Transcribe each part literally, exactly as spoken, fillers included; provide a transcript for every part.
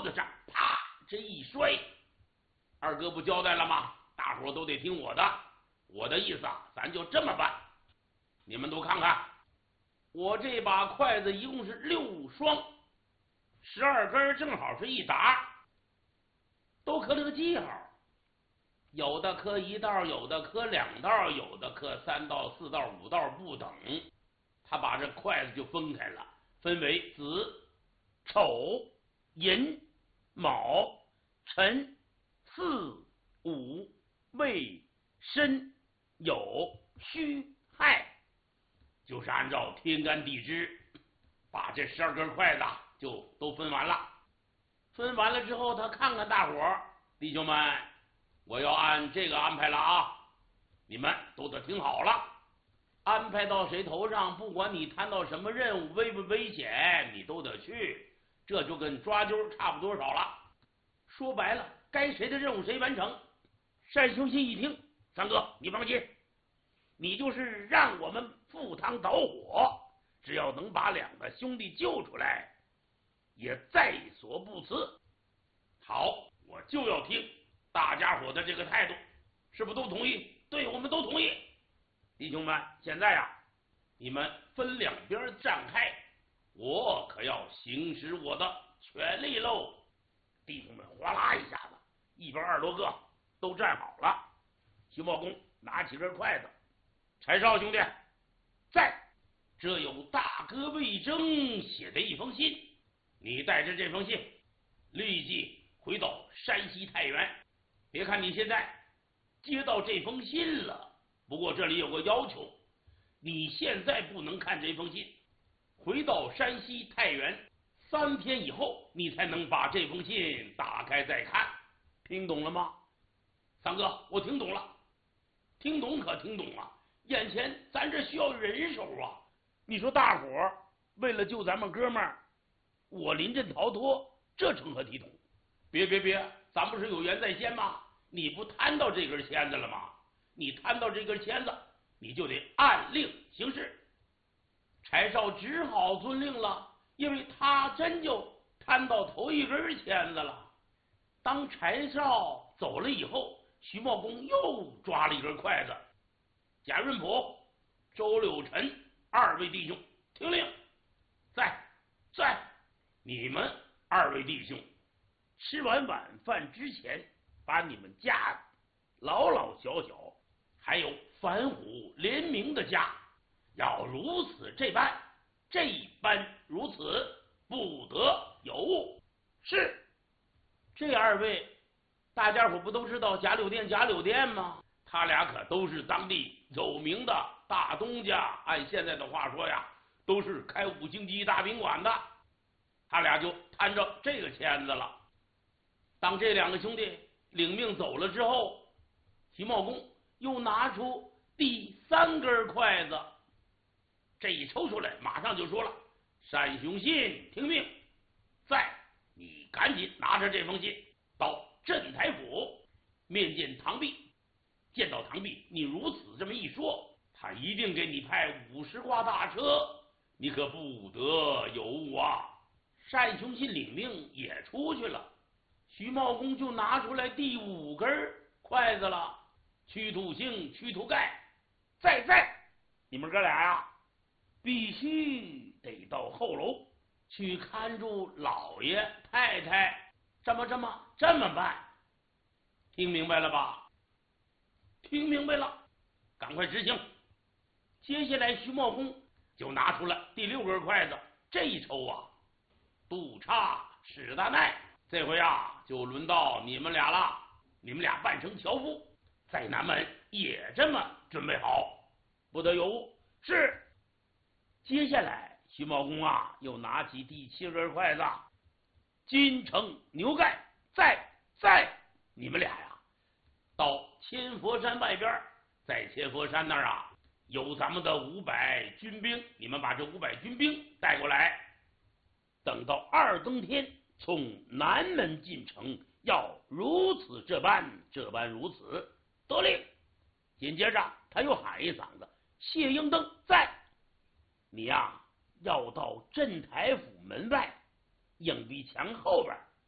子上啪这一摔。二哥不交代了吗？大伙都得听我的，我的意思啊，咱就这么办。你们都看看，我这把筷子一共是六双，十二根正好是一打，都刻了个记号，有的刻一道，有的刻两道，有的刻三道、四道、五道不等。他把这筷子就分开了，分为子、丑、寅、卯、辰、巳、午、未、申、酉、戌、亥，就是按照天干地支把这十二根筷子就都分完了。分完了之后，他看看大伙儿，弟兄们，我要按这个安排了啊，你们都得听好了。安排到谁头上，不管你摊到什么任务，危不危险，你都得去，这就跟抓阄差不多少了。说白了，该谁的任务谁完成。单雄信一听，三哥你放心，你就是让我们赴汤蹈火，只要能把两个兄弟救出来，也在所不辞。好，我就要听大家伙的这个态度，是不是都同意？对，我们都同意。弟兄们，现在啊，你们分两边站开，我可要行使我的权利喽。弟兄们哗啦一下子，一边二十多个都站好了。徐茂公拿起根筷子，柴少兄弟，在，这有大哥魏征写的一封信，你带着这封信立即回到山西太原。别看你现在接到这封信了，不过这里有个要求，你现在不能看这封信，回到山西太原三天以后，你才能把这封信打开再看。听懂了吗？三哥，我听懂了。听懂可听懂啊，眼前咱这需要人手啊。你说大伙儿为了救咱们哥们儿，我临阵逃脱，这成何体统？别别别，咱不是有缘在先吗？你不摊到这根签子了吗？你摊到这根签子，你就得按令行事。柴少只好遵令了，因为他真就摊到头一根签子了。当柴少走了以后，徐茂公又抓了一根筷子。贾润甫、周柳臣二位弟兄听令，在在你们二位弟兄吃完晚饭之前，把你们家老老小小还有反虎联名的家要如此这般，这般如此，不得有误。是。这二位大家伙不都知道贾柳店贾柳店吗？他俩可都是当地有名的大东家，按现在的话说呀，都是开五星级大宾馆的。他俩就摊着这个签子了。当这两个兄弟领命走了之后，徐茂公又拿出第三根筷子，这一抽出来，马上就说了：“单雄信，听命，在，你赶紧拿着这封信到镇台府面见唐弼。见到唐弼，你如此这么一说，他一定给你派五十挂大车，你可不得有误啊！”单雄信领命也出去了，徐茂公就拿出来第五根筷子了。屈土星、屈土盖，在在，你们哥俩呀，必须得到后楼去看住老爷太太，这么这么这么办，听明白了吧？听明白了，赶快执行。接下来徐茂公就拿出了第六根筷子，这一抽啊，杜叉、史大奈，这回啊就轮到你们俩了。你们俩扮成樵夫，在南门也这么准备好，不得有误。是。接下来徐茂公啊又拿起第七根筷子，金城牛盖，在在，你们俩呀到千佛山外边，在千佛山那儿啊有咱们的五百军兵，你们把这五百军兵带过来，等到二更天从南门进城，要如此这般，这般如此，得令。紧接着他又喊一嗓子：“谢应登在，你呀要到镇台府门外硬壁墙后边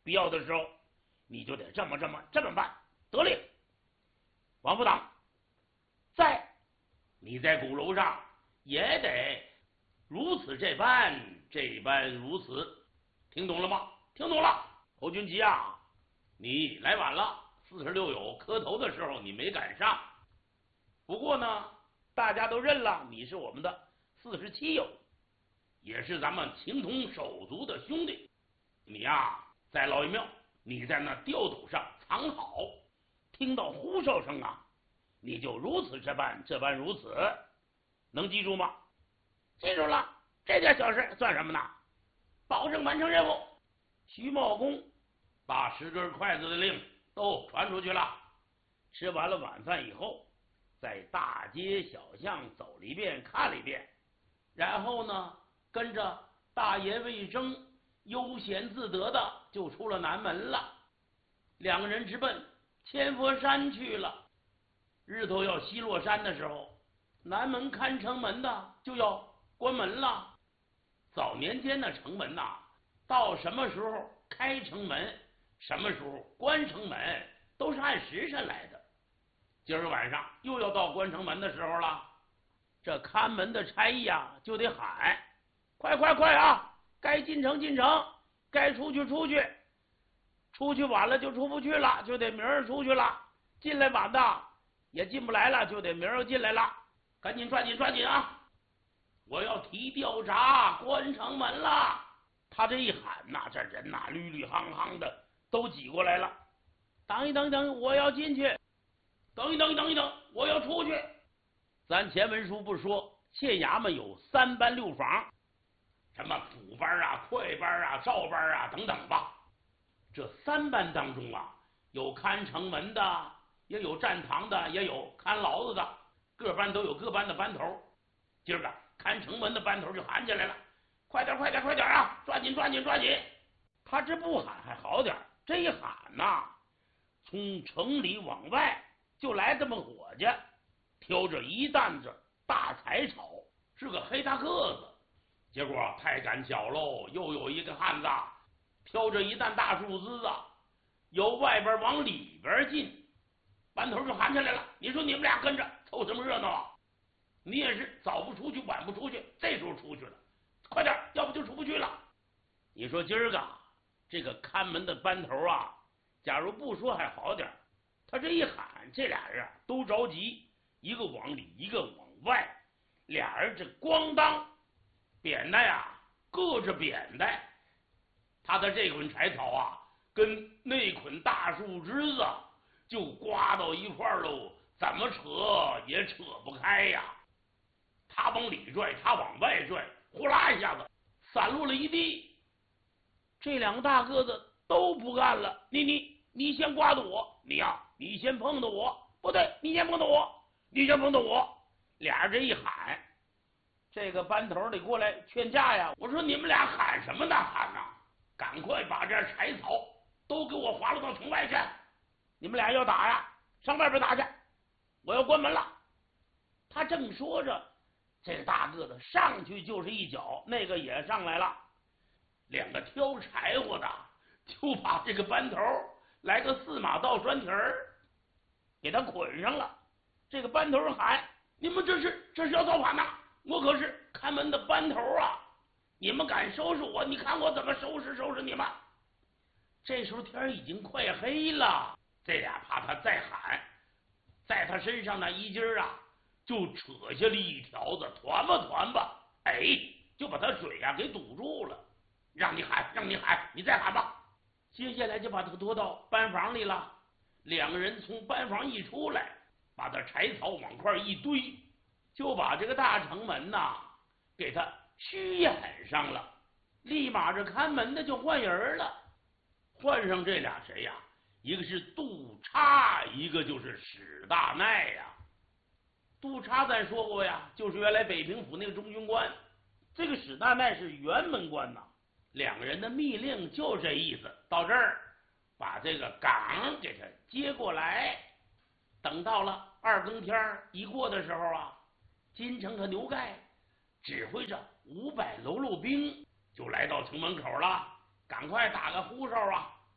必要的时候，你就得这么这么这么办。得令，王副党，在你在鼓楼上也得如此这般，这般如此，听懂了吗？听懂了。侯军吉啊，你来晚了，四十六友磕头的时候你没赶上。不过呢，大家都认了，你是我们的四十七友，也是咱们情同手足的兄弟。你呀，在老爷庙，你在那吊斗上藏好，听到呼哨声啊，你就如此这般，这般如此，能记住吗？记住了，这点小事算什么呢？保证完成任务。徐茂公把十根筷子的令都传出去了。吃完了晚饭以后，在大街小巷走了一遍，看了一遍，然后呢，跟着大爷魏征悠闲自得的就出了南门了。两个人直奔千佛山去了。日头要西落山的时候，南门看城门的就要关门了。早年间的城门呐、啊，到什么时候开城门，什么时候关城门，都是按时辰来的。今儿晚上又要到关城门的时候了，这看门的差役呀就得喊：快快快啊！该进城进城，该出去出去，出去晚了就出不去了，就得明儿出去了。进来晚的也进不来了，就得明儿进来了。赶紧抓紧抓紧啊！我要提调查关城门了。他这一喊呐、啊，这人呐、啊，绿绿夯夯的都挤过来了。等一等等，我要进去。等一等等一等，我要出去。咱前文书不说，县衙门有三班六房，什么辅班啊、快班啊、照班啊等等吧。这三班当中啊，有看城门的，也有站堂的，也有看牢子的，各班都有各班的班头。今儿个看城门的班头就喊起来了：快点快点快点啊！抓紧抓紧抓紧！他这不喊还好点，这一喊呐、啊，从城里往外就来这么伙计，挑着一担子大柴草，是个黑大个子。结果太赶巧喽，又有一个汉子挑着一担大树枝子，由外边往里边进。班头就喊起来了：你说你们俩跟着凑什么热闹啊？你也是早不出去晚不出去，这时候出去了，快点，要不就出不去了。你说今儿个这个看门的班头啊，假如不说还好点，他这一喊，这俩人都着急，一个往里一个往外，俩人这咣当扁担呀各着扁担，他的这捆柴草啊跟那捆大树枝子就刮到一块喽，怎么扯也扯不开呀。他往里拽，他往外拽，呼啦一下子散落了一地。这两个大个子都不干了，你你你先刮的我，你呀、啊、你先碰的我，不对，你先碰的我，你先碰的我。俩人这一喊，这个班头得过来劝架呀。我说你们俩喊什么呢？喊呐、啊！赶快把这柴草都给我划了到城外去！你们俩要打呀，上外边打去！我要关门了。他正说着，这个大个子上去就是一脚，那个也上来了。两个挑柴火的就把这个班头来个四马倒拴蹄儿，给他捆上了。这个班头喊：你们这是这是要造反呐！我可是看门的班头啊！你们敢收拾我，你看我怎么收拾收拾你们。这时候天已经快黑了，这俩怕他再喊，在他身上那衣襟啊就扯下了一条子，团吧团吧，哎，就把他嘴啊给堵住了。让你喊，让你喊，你再喊吧。接下来就把他拖到班房里了。两个人从班房一出来，把他柴草往块一堆，就把这个大城门呐、啊、给他虚掩上了。立马这看门的就换人了，换上这俩谁呀？一个是杜叉，一个就是史大奈呀。杜叉咱说过呀，就是原来北平府那个中军官，这个史大奈是辕门官呐。两个人的密令就这意思，到这儿把这个岗给他接过来。等到了二更天一过的时候啊，金城和牛盖指挥着五百喽啰兵就来到城门口了，赶快打个呼哨啊，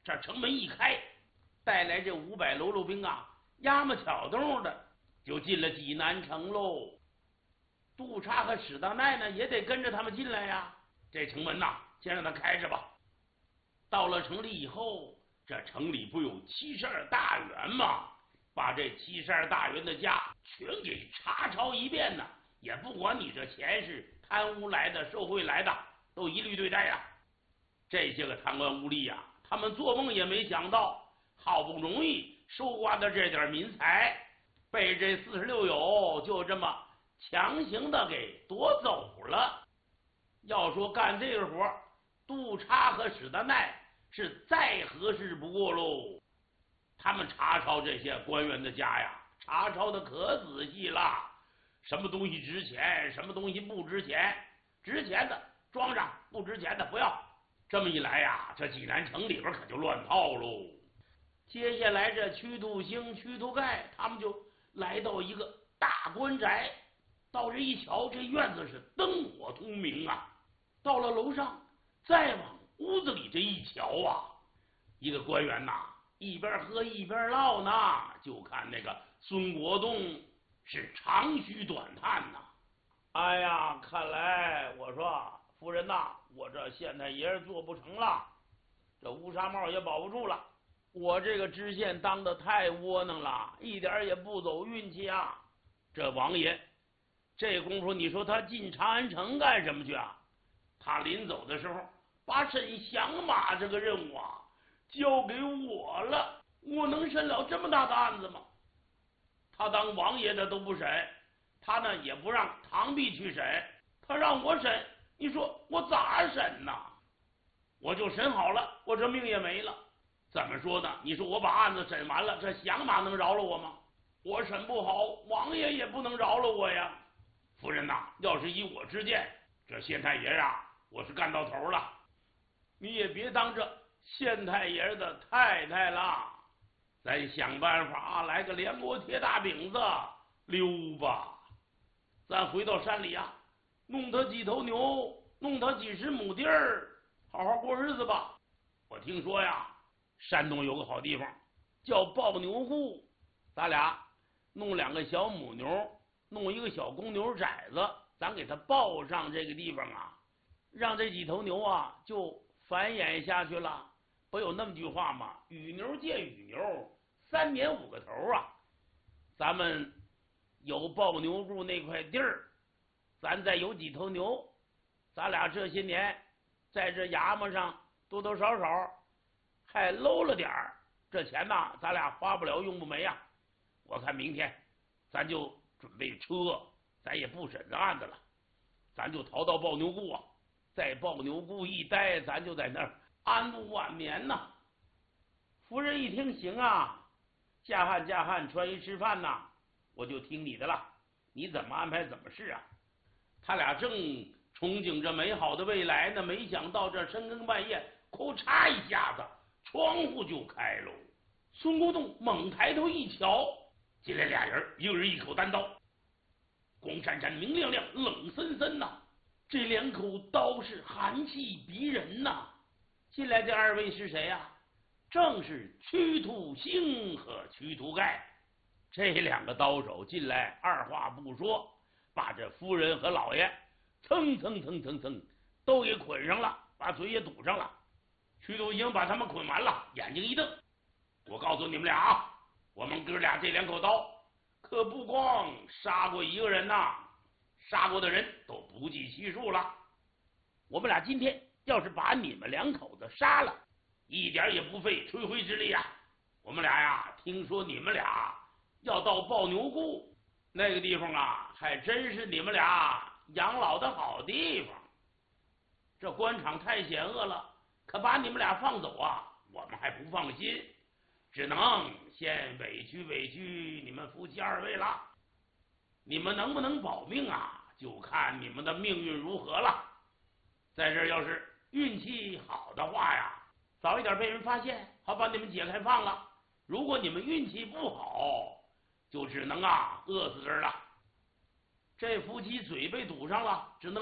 这城门一开，带来这五百喽啰兵啊，压么挑动的就进了济南城喽。杜查和史大奈呢，也得跟着他们进来呀。这城门呐，先让他开着吧。到了城里以后，这城里不有七十二大员吗？把这七十二大员的家全给查抄一遍呢，也不管你这钱是贪污来的、受贿来的，都一律对待呀。这些个贪官污吏呀，他们做梦也没想到，好不容易收刮的这点民财，被这四十六友就这么强行的给夺走了。要说干这个活，杜查和史大奈是再合适不过喽。他们查抄这些官员的家呀，查抄的可仔细了，什么东西值钱，什么东西不值钱，值钱的装上，不值钱的不要。这么一来呀，这济南城里边可就乱套喽。接下来这屈土兴、屈土盖他们就来到一个大官宅，到这一瞧，这院子是灯火通明啊。到了楼上，再往屋子里这一瞧啊，一个官员呐，一边喝一边唠呢，就看那个孙国栋是长吁短叹呐。哎呀，看来我说夫人呐，我这县太爷做不成了，这乌纱帽也保不住了。我这个知县当的太窝囊了，一点也不走运气啊。这王爷这功夫，你说他进长安城干什么去啊？他临走的时候，把审降马这个任务啊交给我了，我能审了这么大的案子吗？他当王爷的都不审，他呢也不让堂弟去审，他让我审，你说我咋审呢？我就审好了，我这命也没了。怎么说呢？你说我把案子审完了，这降马能饶了我吗？我审不好，王爷也不能饶了我呀。夫人呐，要是以我之见，这县太爷啊，我是干到头了，你也别当这县太爷的太太了，咱想办法来个连锅贴大饼子溜吧。咱回到山里啊，弄他几头牛，弄他几十亩地儿，好好过日子吧。我听说呀，山东有个好地方叫抱牛户，咱俩弄两个小母牛，弄一个小公牛崽子，咱给它抱上这个地方啊，让这几头牛啊就繁衍下去了。不有那么句话吗？与牛见与牛，三年五个头啊。咱们有抱牛户那块地儿，咱再有几头牛，咱俩这些年在这衙门上多多少少还搂了点儿，这钱呐咱俩花不了用不没呀。我看明天咱就准备车，咱也不审这案子了，咱就逃到抱牛谷啊，在抱牛谷一待，咱就在那儿安度晚年呐。夫人一听，行啊，嫁汉嫁汉，穿衣吃饭呐，我就听你的了，你怎么安排怎么是啊。他俩正憧憬着美好的未来呢，没想到这深更半夜，咔嚓一下子，窗户就开喽。孙国栋猛抬头一瞧，进来俩人，一人一口单刀，光闪闪，明亮亮，冷森森呐。这两口刀是寒气逼人呐。进来这二位是谁呀、啊？正是屈土兴和屈土盖。这两个刀手进来，二话不说，把这夫人和老爷蹭蹭蹭蹭蹭都给捆上了，把嘴也堵上了。屈土兴把他们捆完了，眼睛一瞪，我告诉你们俩啊，我们哥俩这两口刀可不光杀过一个人呐，杀过的人都不计其数了。我们俩今天要是把你们两口子杀了，一点也不费吹灰之力啊。我们俩呀，听说你们俩要到抱牛谷那个地方啊，还真是你们俩养老的好地方。这官场太险恶了，可把你们俩放走啊，我们还不放心，只能先委屈委屈你们夫妻二位了。你们能不能保命啊，就看你们的命运如何了。在这儿要是运气好的话呀，早一点被人发现，好把你们解开放了。如果你们运气不好，就只能啊饿死这儿了。这夫妻嘴被堵上了，只能